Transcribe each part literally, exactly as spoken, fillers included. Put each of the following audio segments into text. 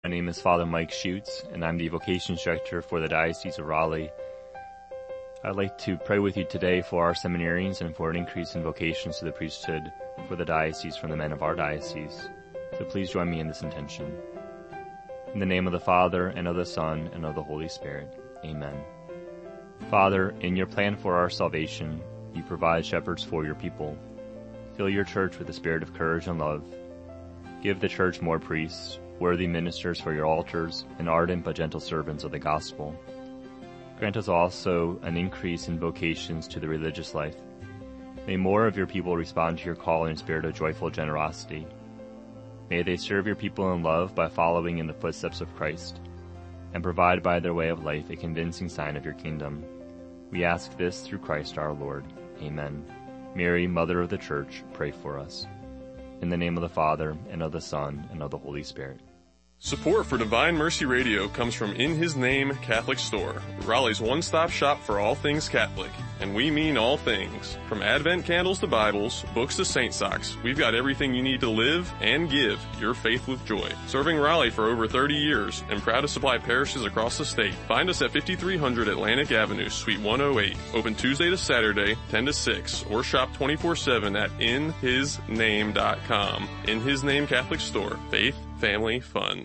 My name is Father Mike Schutz, and I'm the Vocations Director for the Diocese of Raleigh. I'd like to pray with you today for our seminarians and for an increase in vocations to the priesthood for the diocese from the men of our diocese. So please join me in this intention. In the name of the Father, and of the Son, and of the Holy Spirit. Amen. Father, in your plan for our salvation, you provide shepherds for your people. Fill your church with the spirit of courage and love. Give the church more priests, worthy ministers for your altars, and ardent but gentle servants of the gospel. Grant us also an increase in vocations to the religious life. May more of your people respond to your call in a spirit of joyful generosity. May they serve your people in love by following in the footsteps of Christ, and provide by their way of life a convincing sign of your kingdom. We ask this through Christ our Lord. Amen. Mary, Mother of the Church, pray for us. In the name of the Father, and of the Son, and of the Holy Spirit. Support for Divine Mercy Radio comes from In His Name Catholic Store, Raleigh's one-stop shop for all things Catholic. And we mean all things. From Advent candles to Bibles, books to saint socks, we've got everything you need to live and give your faith with joy. Serving Raleigh for over thirty years and proud to supply parishes across the state. Find us at fifty-three hundred Atlantic Avenue, Suite one oh eight. Open Tuesday to Saturday, ten to six, or shop twenty-four seven at in his name dot com. In His Name Catholic Store. Faith, family, fun.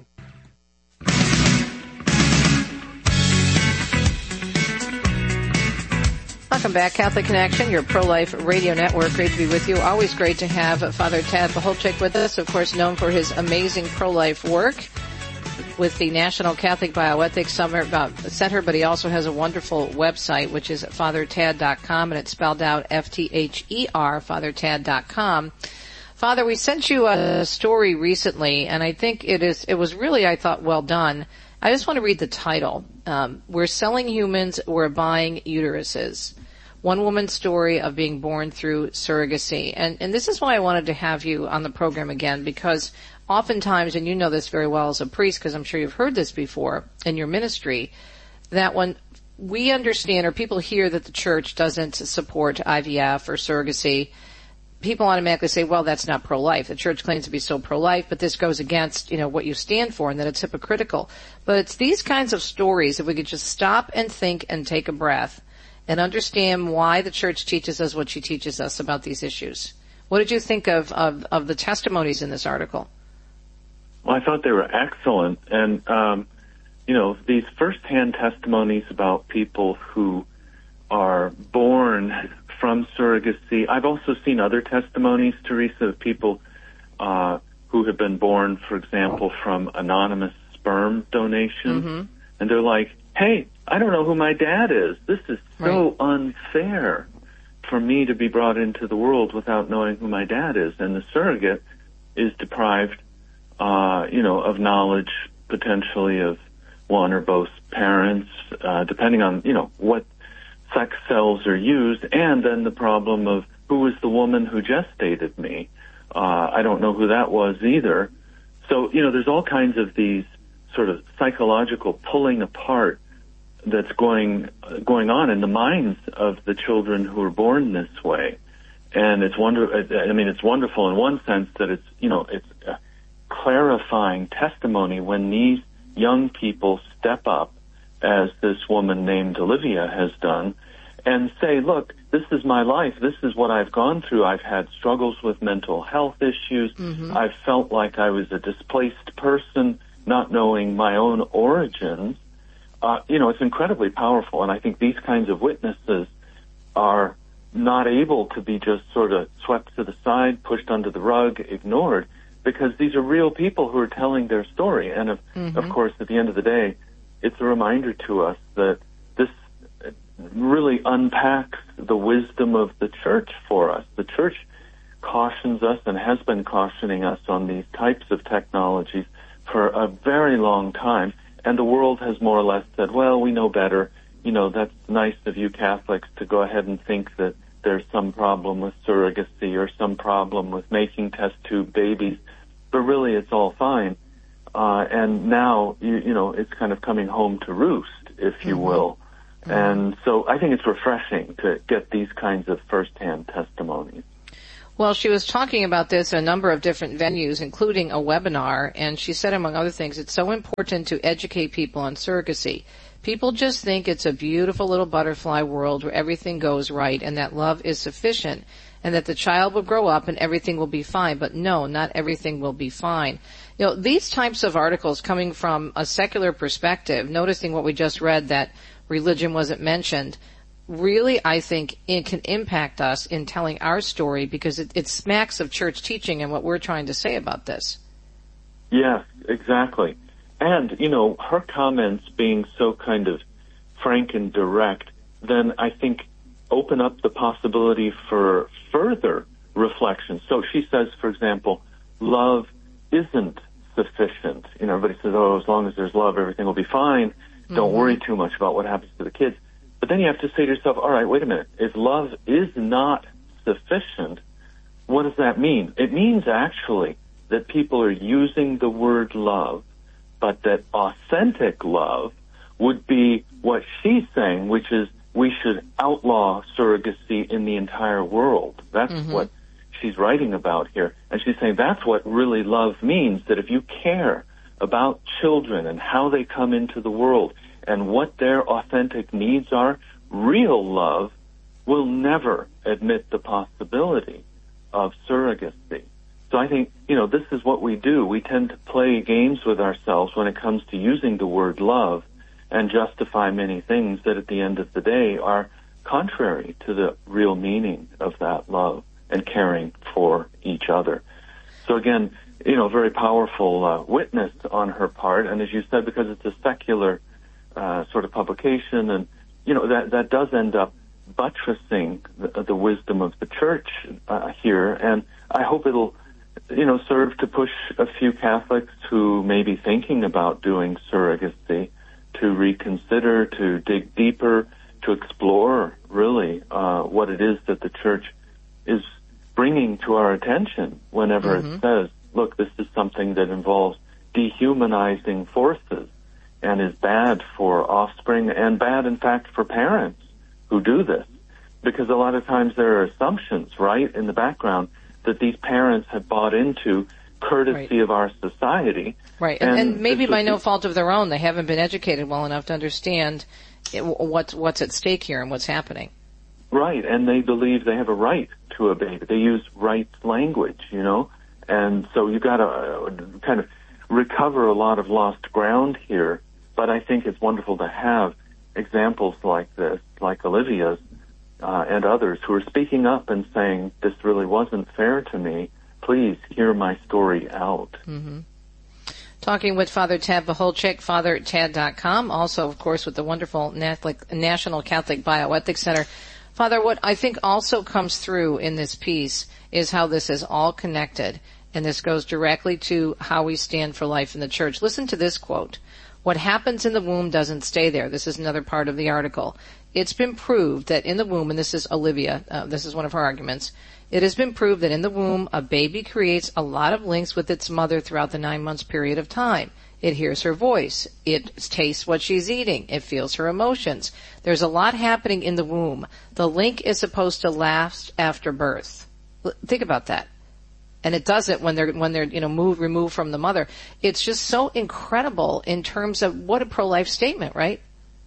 Welcome back, Catholic Connection, your pro-life radio network. Great to be with you. Always great to have Father Tad Pacholczyk with us, of course known for his amazing pro-life work with the National Catholic Bioethics Center, but he also has a wonderful website, which is father tad dot com, and it's spelled out F T H E R, father tad dot com. Father, we sent you a story recently, and I think it is, it was really, I thought, well done. I just want to read the title. Um, we're selling humans, we're buying uteruses. One woman's story of being born through surrogacy. And, and this is why I wanted to have you on the program again, because oftentimes, and you know this very well as a priest, because I'm sure you've heard this before in your ministry, that when we understand or people hear that the church doesn't support I V F or surrogacy, people automatically say, well, that's not pro-life. The church claims to be so pro-life, but this goes against, you know, what you stand for and that it's hypocritical. But it's these kinds of stories, if we could just stop and think and take a breath and understand why the church teaches us what she teaches us about these issues. What did you think of, of, of the testimonies in this article? Well, I thought they were excellent. And, um, you know, these firsthand testimonies about people who are born from surrogacy. I've also seen other testimonies, Teresa, of people uh, who have been born, for example, from anonymous sperm donation. Mm-hmm. And they're like, hey, I don't know who my dad is. This is so right. unfair for me to be brought into the world without knowing who my dad is. And the surrogate is deprived, uh, you know, of knowledge potentially of one or both parents, uh, depending on, you know, what sex cells are used, and then the problem of who was the woman who gestated me. Uh, I don't know who that was either. So, you know, there's all kinds of these sort of psychological pulling apart that's going going on in the minds of the children who are born this way. And it's wonder I mean, it's wonderful in one sense that it's, you know, it's a clarifying testimony when these young people step up, as this woman named Olivia has done, and say, look, this is my life. This is what I've gone through. I've had struggles with mental health issues. Mm-hmm. I've felt like I was a displaced person, not knowing my own origins. Uh, you know, it's incredibly powerful, and I think these kinds of witnesses are not able to be just sort of swept to the side, pushed under the rug, ignored, because these are real people who are telling their story. And, of, mm-hmm. of course, at the end of the day, it's a reminder to us that this really unpacks the wisdom of the church for us. The church cautions us and has been cautioning us on these types of technologies for a very long time, and the world has more or less said, well, we know better. You know, that's nice of you Catholics to go ahead and think that there's some problem with surrogacy or some problem with making test tube babies, but really it's all fine. Uh, and now, you, you know, it's kind of coming home to roost, if you mm-hmm. will. Mm-hmm. And so I think it's refreshing to get these kinds of firsthand testimonies. Well, she was talking about this in a number of different venues, including a webinar, and she said, among other things, it's so important to educate people on surrogacy. People just think it's a beautiful little butterfly world where everything goes right and that love is sufficient and that the child will grow up and everything will be fine. But no, not everything will be fine. You know, these types of articles coming from a secular perspective, noticing what we just read, that religion wasn't mentioned, really, I think, it can impact us in telling our story because it, it smacks of church teaching and what we're trying to say about this. Yes, exactly. And, you know, her comments being so kind of frank and direct, then I think open up the possibility for further reflection. So she says, for example, love isn't sufficient. You know, everybody says, oh, as long as there's love, everything will be fine. Don't mm-hmm. worry too much about what happens to the kids. But then you have to say to yourself, all right, wait a minute. If love is not sufficient, what does that mean? It means actually that people are using the word love, but that authentic love would be what she's saying, which is we should outlaw surrogacy in the entire world. That's mm-hmm. what she's writing about here. And she's saying that's what really love means, that if you care about children and how they come into the world and what their authentic needs are, real love will never admit the possibility of surrogacy. So I think, you know, this is what we do. We tend to play games with ourselves when it comes to using the word love and justify many things that at the end of the day are contrary to the real meaning of that love and caring for each other. So again, you know, very powerful uh, witness on her part. And as you said, because it's a secular uh, sort of publication, and, you know, that, that does end up buttressing the, the wisdom of the church uh, here. And I hope it'll, you know, serve to push a few Catholics who may be thinking about doing surrogacy to reconsider, to dig deeper, to explore really uh, what it is that the church is bringing to our attention whenever mm-hmm. it says, look, this is something that involves dehumanizing forces and is bad for offspring and bad, in fact, for parents who do this. Because a lot of times there are assumptions, right, in the background that these parents have bought into courtesy right. of our society. Right, and, and, and maybe by no fault of their own, they haven't been educated well enough to understand it, what's, what's at stake here and what's happening. Right, and they believe they have a right to a baby. They use rights language, you know, and so you've got to uh, kind of recover a lot of lost ground here. But I think it's wonderful to have examples like this, like Olivia's, uh, and others who are speaking up and saying, this really wasn't fair to me. Please hear my story out. Mm-hmm. Talking with Father Tad Wachholczyk, father tad dot com, also, of course, with the wonderful National Catholic Bioethics Center. Father, what I think also comes through in this piece is how this is all connected, and this goes directly to how we stand for life in the church. Listen to this quote. What happens in the womb doesn't stay there. This is another part of the article. It's been proved that in the womb, and this is Olivia, uh, this is one of her arguments, it has been proved that in the womb, a baby creates a lot of links with its mother throughout the nine months period of time. It hears her voice. It tastes what she's eating. It feels her emotions. There's a lot happening in the womb. The link is supposed to last after birth. Think about that. And it doesn't when they're, when they're, you know, moved, removed from the mother. It's just so incredible in terms of what a pro-life statement, right?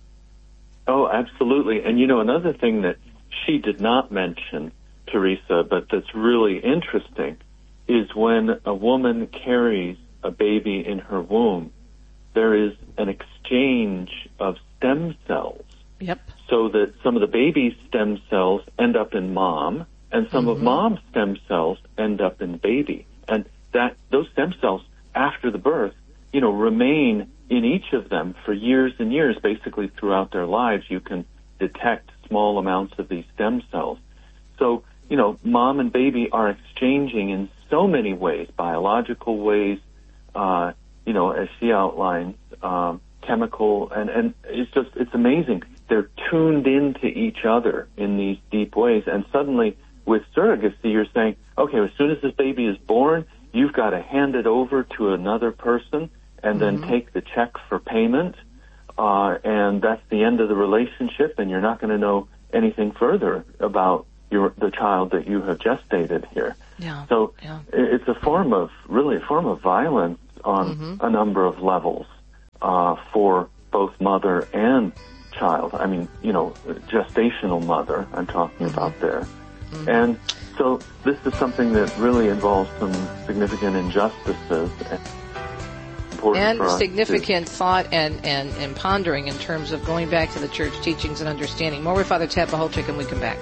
Oh, absolutely. And, you know, another thing that she did not mention, Teresa, but that's really interesting, is when a woman carries a baby in her womb, there is an exchange of stem cells. Yep. So that some of the baby's stem cells end up in mom, and some mm-hmm. of mom's stem cells end up in baby. And that those stem cells, after the birth, you know, remain in each of them for years and years. Basically, throughout their lives, you can detect small amounts of these stem cells. So, you know, mom and baby are exchanging in so many ways, biological ways, uh, you know, as she outlines, um, chemical, and, and it's just, it's amazing. They're tuned into each other in these deep ways, and suddenly, with surrogacy, you're saying, okay, as soon as this baby is born, you've got to hand it over to another person and mm-hmm. then take the check for payment, uh, and that's the end of the relationship, and you're not going to know anything further about your the child that you have gestated here. Yeah. So yeah. it's a form of, really a form of violence on mm-hmm. a number of levels uh, for both mother and child. I mean, you know, gestational mother I'm talking mm-hmm. about there. Mm-hmm. And so this is something that really involves some significant injustices. And, and significant to... thought and, and, and pondering in terms of going back to the church teachings and understanding. More with Father Tad Pacholczyk, and we come back.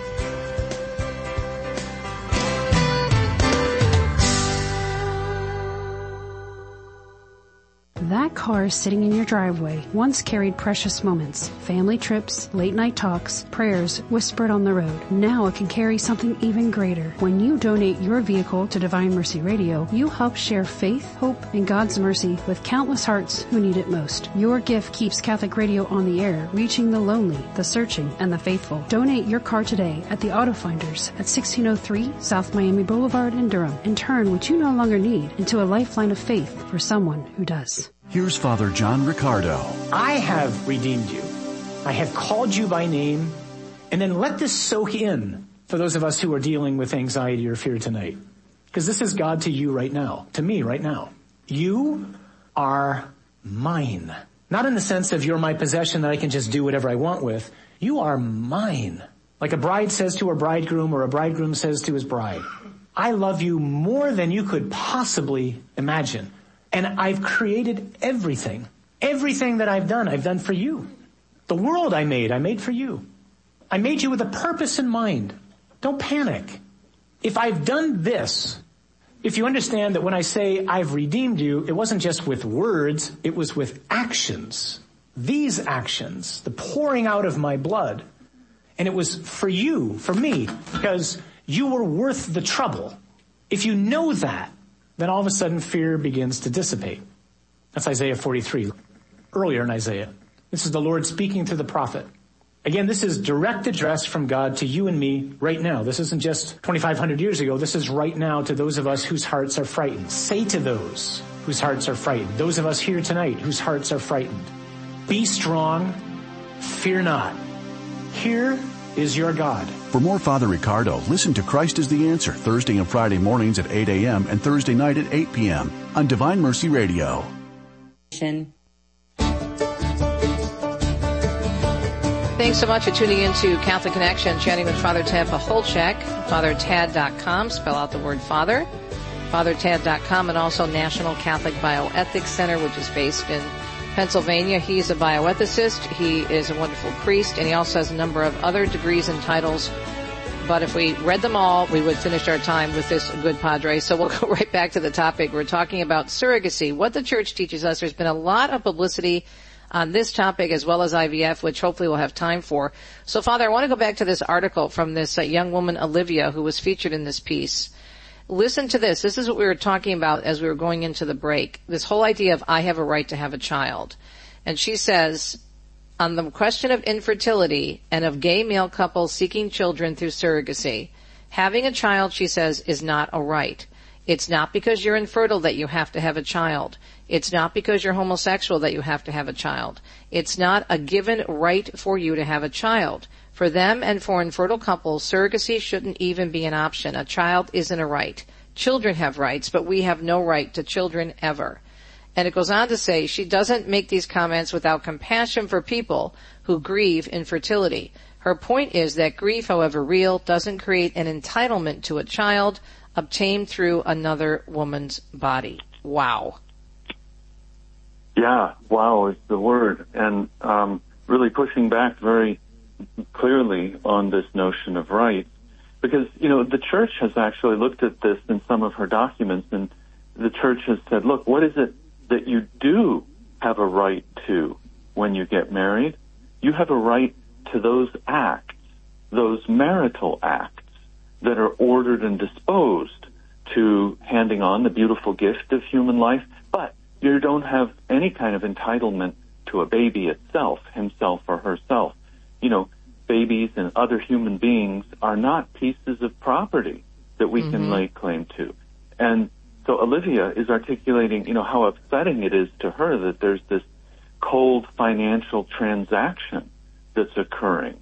That car sitting in your driveway once carried precious moments, family trips, late night talks, prayers whispered on the road. Now it can carry something even greater. When you donate your vehicle to Divine Mercy Radio, you help share faith, hope, and God's mercy with countless hearts who need it most. Your gift keeps Catholic Radio on the air, reaching the lonely, the searching, and the faithful. Donate your car today at the Auto Finders at sixteen oh three South Miami Boulevard in Durham, and turn what you no longer need into a lifeline of faith for someone who does. Here's Father John Riccardo. I have redeemed you. I have called you by name. And then let this soak in for those of us who are dealing with anxiety or fear tonight. Because this is God to you right now, to me right now. You are mine. Not in the sense of you're my possession that I can just do whatever I want with. You are mine. Like a bride says to her bridegroom, or a bridegroom says to his bride. I love you more than you could possibly imagine. And I've created everything. Everything that I've done, I've done for you. The world I made, I made for you. I made you with a purpose in mind. Don't panic. If I've done this, if you understand that when I say I've redeemed you, it wasn't just with words, it was with actions. These actions, the pouring out of my blood. And it was for you, for me, because you were worth the trouble. If you know that, then all of a sudden fear begins to dissipate. That's Isaiah forty-three, earlier in Isaiah. This is the Lord speaking to the prophet. Again, this is direct address from God to you and me right now. This isn't just twenty-five hundred years ago. This is right now to those of us whose hearts are frightened. Say to those whose hearts are frightened, those of us here tonight whose hearts are frightened, be strong, fear not. Here is your God. For more Father Riccardo, listen to Christ is the Answer Thursday and Friday mornings at eight a.m. and Thursday night at eight p.m. on Divine Mercy Radio. Thanks so much for tuning in to Catholic Connection, chatting with Father Tad Pacholczyk, father tad dot com, spell out the word Father, father tad dot com, and also National Catholic Bioethics Center, which is based in Pennsylvania. He's a bioethicist. He is a wonderful priest, and he also has a number of other degrees and titles. But if we read them all, we would finish our time with this good padre. So we'll go right back to the topic. We're talking about surrogacy, what the church teaches us. There's been a lot of publicity on this topic as well as I V F, which hopefully we'll have time for. So, Father, I want to go back to this article from this uh, young woman, Olivia, who was featured in this piece. Listen to this. This is what we were talking about as we were going into the break. This whole idea of I have a right to have a child. And she says, on the question of infertility and of gay male couples seeking children through surrogacy, having a child, she says, is not a right. It's not because you're infertile that you have to have a child. It's not because you're homosexual that you have to have a child. It's not a given right for you to have a child. For them and for infertile couples, surrogacy shouldn't even be an option. A child isn't a right. Children have rights, but we have no right to children ever. And it goes on to say she doesn't make these comments without compassion for people who grieve infertility. Her point is that grief, however real, doesn't create an entitlement to a child obtained through another woman's body. Wow. Yeah, wow is the word. And um, really pushing back very clearly on this notion of rights. Because, you know, the church has actually looked at this in some of her documents, and the church has said, look, what is it that you do have a right to when you get married? You have a right to those acts, those marital acts that are ordered and disposed to handing on the beautiful gift of human life, but you don't have any kind of entitlement to a baby itself, himself or herself. You know, babies and other human beings are not pieces of property that we mm-hmm. can lay claim to. And so Olivia is articulating, you know, how upsetting it is to her that there's this cold financial transaction that's occurring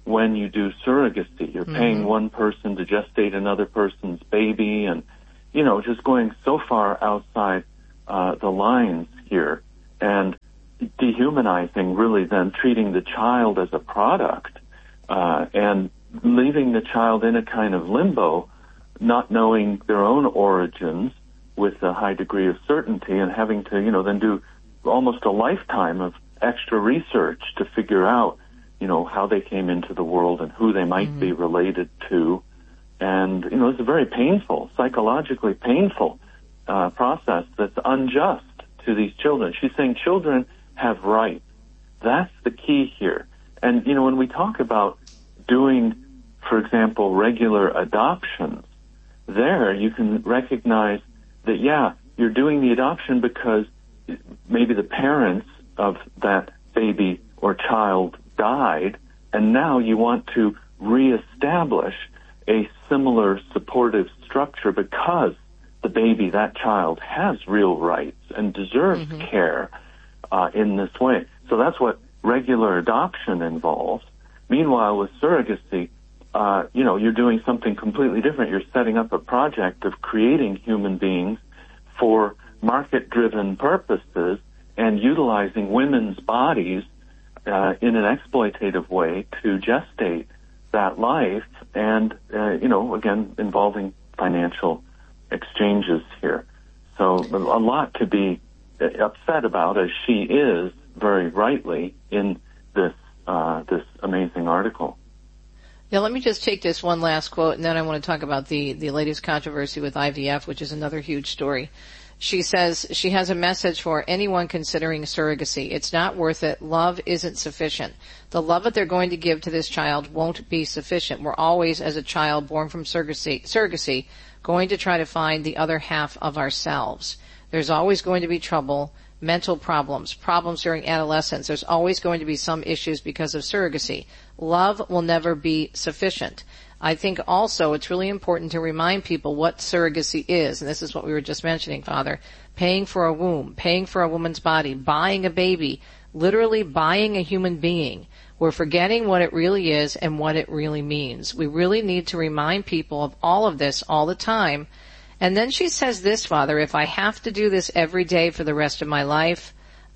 when you do surrogacy. You're mm-hmm. paying one person to gestate another person's baby and, you know, just going so far outside uh, the lines here and dehumanizing, really, then treating the child as a product uh, and leaving the child in a kind of limbo, not knowing their own origins with a high degree of certainty and having to, you know, then do almost a lifetime of extra research to figure out, you know, how they came into the world and who they might mm-hmm. be related to. And, you know, it's a very painful, psychologically painful uh, process that's unjust to these children. She's saying children have rights. That's the key here. And, you know, when we talk about doing, for example, regular adoptions, there you can recognize that, yeah, you're doing the adoption because maybe the parents of that baby or child died, and now you want to reestablish a similar supportive structure because the baby, that child, has real rights and deserves mm-hmm. care uh, in this way. So that's what regular adoption involves. Meanwhile, with surrogacy, uh, you know, you're doing something completely different. You're setting up a project of creating human beings for market-driven purposes and utilizing women's bodies uh, in an exploitative way to gestate that life and, uh, you know, again, involving financial exchanges here. So a lot to be upset about, as she is very rightly in this uh, this amazing article. Now, let me just take this one last quote, and then I want to talk about the, the latest controversy with I V F, which is another huge story. She says she has a message for anyone considering surrogacy. It's not worth it. Love isn't sufficient. The love that they're going to give to this child won't be sufficient. We're always, as a child born from surrogacy, surrogacy, going to try to find the other half of ourselves. There's always going to be trouble, mental problems, problems during adolescence. There's always going to be some issues because of surrogacy. Love will never be sufficient. I think also it's really important to remind people what surrogacy is, and this is what we were just mentioning, Father. Paying for a womb, paying for a woman's body, buying a baby, literally buying a human being. We're forgetting what it really is and what it really means. We really need to remind people of all of this all the time. And then she says this, Father, if I have to do this every day for the rest of my life,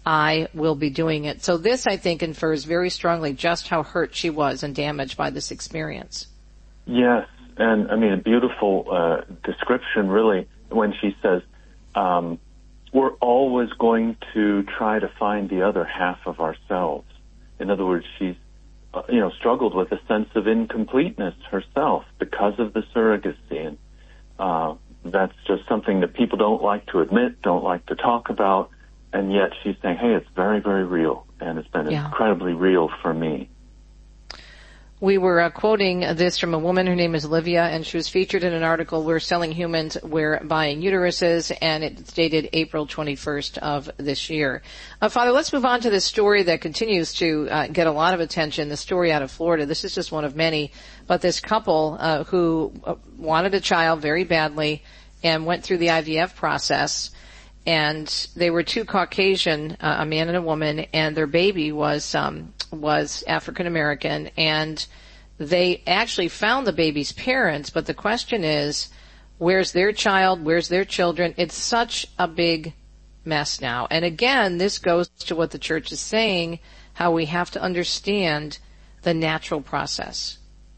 I will be doing it. So this, I think, infers very strongly just how hurt she was and damaged by this experience. Yes, and I mean, a beautiful uh, description, really, when she says, um, we're always going to try to find the other half of ourselves. In other words, she's, uh, you know, struggled with a sense of incompleteness herself because of the surrogacy. And uh, that's just something that people don't like to admit, don't like to talk about, and yet she's saying, hey, it's very, very real, and it's been yeah. incredibly real for me. We were uh, quoting this from a woman. Her name is Olivia, and she was featured in an article, We're Selling Humans, We're Buying Uteruses, and it's dated April twenty-first of this year. Uh, Father, let's move on to this story that continues to uh, get a lot of attention, the story out of Florida. This is just one of many, but this couple uh, who wanted a child very badly and went through the I V F process, and they were two Caucasian, uh, a man and a woman, and their baby was um, was African American, and they actually found the baby's parents. But the question is, where's their child? Where's their children? It's such a big mess now. And again, this goes to what the church is saying, how we have to understand the natural process.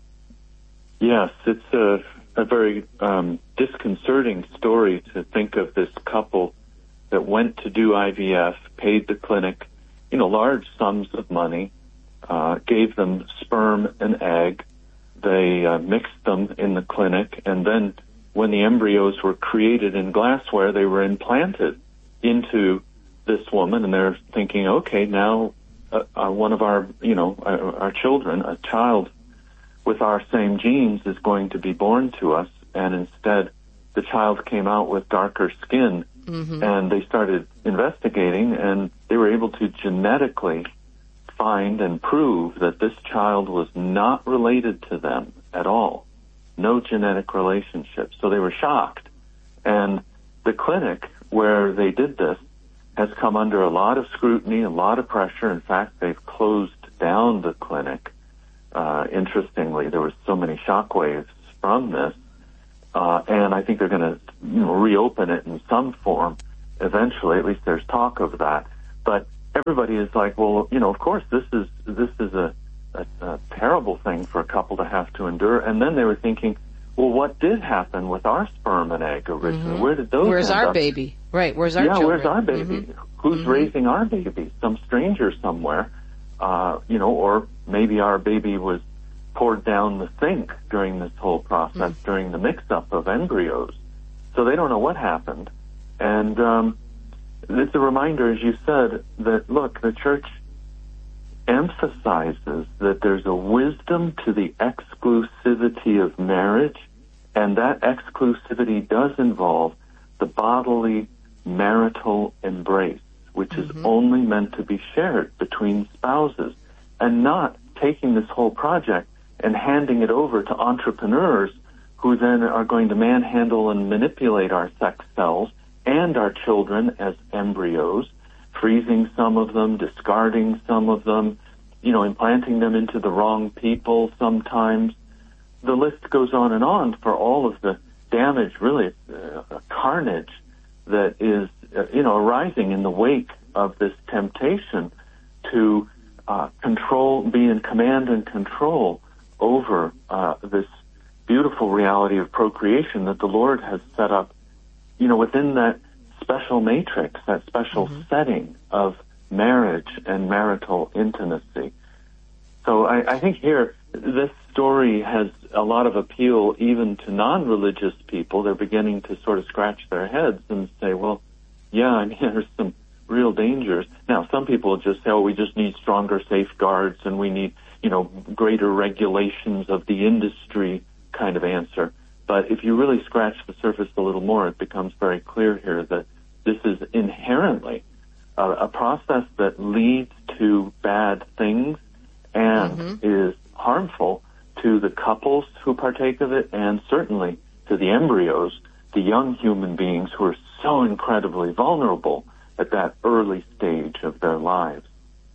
Yes, it's a, a very um, disconcerting story to think of this couple that went to do I V F, paid the clinic, you know, large sums of money, uh, gave them sperm and egg. They uh, mixed them in the clinic, and then when the embryos were created in glassware, they were implanted into this woman, and they're thinking, okay, now uh, uh, one of our, you know, our, our children, a child with our same genes is going to be born to us, and instead the child came out with darker skin. Mm-hmm. And they started investigating, and they were able to genetically find and prove that this child was not related to them at all. No genetic relationship. So they were shocked. And the clinic where they did this has come under a lot of scrutiny, a lot of pressure. In fact, they've closed down the clinic Uh, interestingly, there was so many shockwaves from this, uh, and I think they're going to you know, reopen it in some form eventually. At least there's talk of that. But everybody is like, well, you know, of course, this is this is a, a, a terrible thing for a couple to have to endure. And then they were thinking, well, what did happen with our sperm and egg originally? Mm-hmm. Where did those? Where's end our up? baby? Right? Where's our yeah? children? Where's our baby? Mm-hmm. Who's mm-hmm. raising our baby? Some stranger somewhere, uh, you know, or maybe our baby was poured down the sink during this whole process, mm. during the mix-up of embryos. So they don't know what happened. And um, it's a reminder, as you said, that, look, the church emphasizes that there's a wisdom to the exclusivity of marriage, and that exclusivity does involve the bodily marital embrace, which mm-hmm. is only meant to be shared between spouses, and not taking this whole project and handing it over to entrepreneurs who then are going to manhandle and manipulate our sex cells and our children as embryos, freezing some of them, discarding some of them, you know, implanting them into the wrong people sometimes. The list goes on and on for all of the damage, really, uh, carnage that is, uh, you know, arising in the wake of this temptation to uh, control, be in command and control over uh, this beautiful reality of procreation that the Lord has set up, you know, within that special matrix, that special mm-hmm. setting of marriage and marital intimacy. So I, I think here, this story has a lot of appeal even to non-religious people. They're beginning to sort of scratch their heads and say, well, yeah, I mean, there's some real dangers. Now, some people will just say, oh, we just need stronger safeguards and we need, you know, greater regulations of the industry kind of answer. But if you really scratch the surface a little more, it becomes very clear here that this is inherently a, a process that leads to bad things and mm-hmm. is harmful to the couples who partake of it, and certainly to the embryos, the young human beings who are so incredibly vulnerable at that early stage of their lives.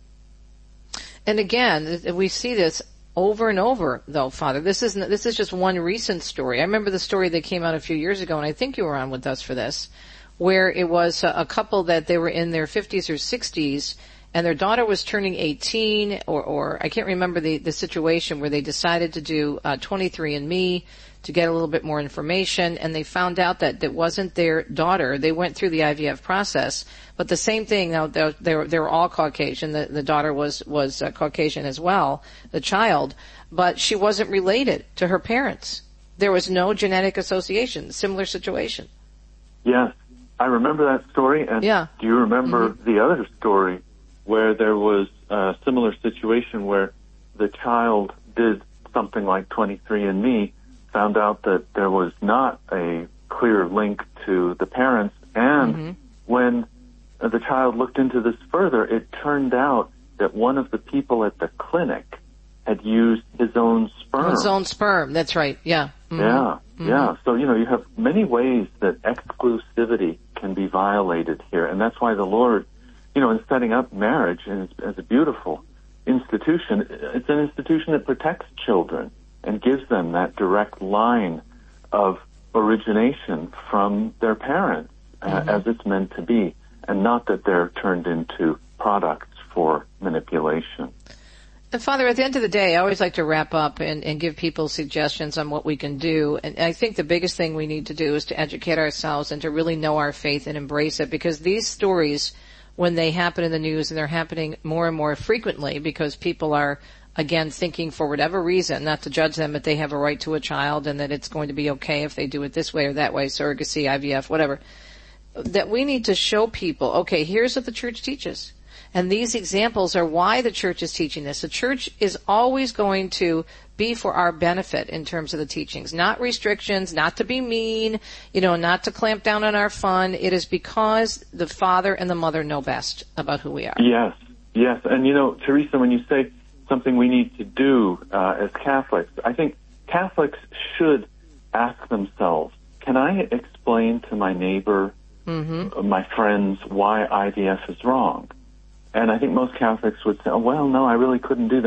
And again, we see this over and over, though, Father. This isn't. This is just one recent story. I remember the story that came out a few years ago, and I think you were on with us for this, where it was a, a couple that they were in their fifties or sixties, and their daughter was turning eighteen, or, or I can't remember the, the situation, where they decided to do uh, twenty-three and me to get a little bit more information, and they found out that that wasn't their daughter. They went through the I V F process, but the same thing. Now they, they were they were all Caucasian. The, the daughter was was uh, Caucasian as well, the child, but she wasn't related to her parents. There was no genetic association. Similar situation. Yes, I remember that story. And yeah. Do you remember mm-hmm. the other story where there was a similar situation where the child did something like twenty-three and me, found out that there was not a clear link to the parents, and mm-hmm. when the child looked into this further, it turned out that one of the people at the clinic had used his own sperm. His own sperm, that's right, yeah. Mm-hmm. Yeah, mm-hmm. yeah. So, you know, you have many ways that exclusivity can be violated here, and that's why the Lord, you know, in setting up marriage as, as a beautiful institution, it's an institution that protects children and gives them that direct line of origination from their parents, mm-hmm. uh, as it's meant to be, and not that they're turned into products for manipulation. And Father, at the end of the day, I always like to wrap up and, and give people suggestions on what we can do. And I think the biggest thing we need to do is to educate ourselves and to really know our faith and embrace it, because these stories, when they happen in the news, and they're happening more and more frequently because people are, again, thinking for whatever reason, not to judge them, but they have a right to a child and that it's going to be okay if they do it this way or that way, surrogacy, I V F, whatever, that we need to show people, okay, here's what the church teaches. And these examples are why the church is teaching this. The church is always going to be for our benefit in terms of the teachings, not restrictions, not to be mean, you know, not to clamp down on our fun. It is because the father and the mother know best about who we are. Yes, yes. And, you know, Teresa, when you say something we need to do uh, as Catholics, I think Catholics should ask themselves, can I explain to my neighbor, mm-hmm. my friends, why I V F is wrong? And I think most Catholics would say, oh, well, no, I really couldn't do that.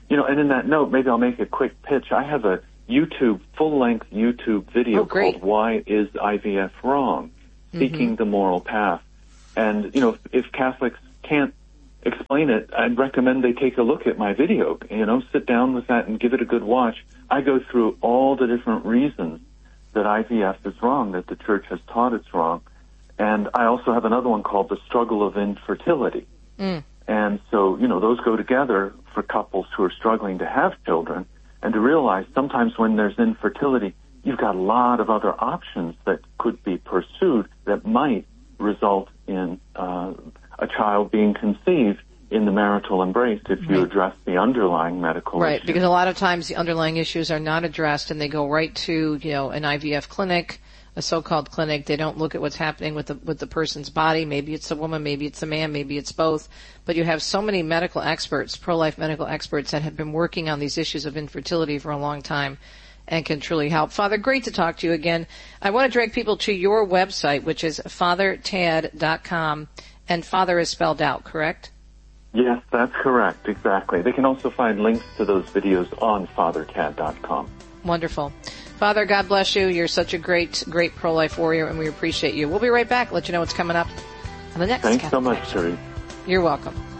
you know, and in that note, maybe I'll make a quick pitch. I have a YouTube, full-length YouTube video oh, called Why is I V F Wrong? Seeking mm-hmm. the Moral Path. And, you know, if, if Catholics can't explain it, I'd recommend they take a look at my video, you know, sit down with that and give it a good watch. I go through all the different reasons that I V F is wrong, that the Church has taught it's wrong. And I also have another one called The Struggle of Infertility. Mm. And so, you know, those go together for couples who are struggling to have children, and to realize sometimes when there's infertility, you've got a lot of other options that could be pursued that might result in uh, a child being conceived in the marital embrace if you right. address the underlying medical right, issues. Because a lot of times the underlying issues are not addressed and they go right to, you know, an I V F clinic, a so-called clinic. They don't look at what's happening with the with the person's body. Maybe it's a woman, maybe it's a man, maybe it's both. But you have so many medical experts, pro-life medical experts, that have been working on these issues of infertility for a long time and can truly help. Father, great to talk to you again. I want to direct people to your website, which is father tad dot com, and Father is spelled out, correct? Yes, that's correct, exactly. They can also find links to those videos on father tad dot com. Wonderful. Father, God bless you. You're such a great, great pro-life warrior, and we appreciate you. We'll be right back. Let you know what's coming up on the next Thanks Catholic so much, Connection. Sherry. You're welcome.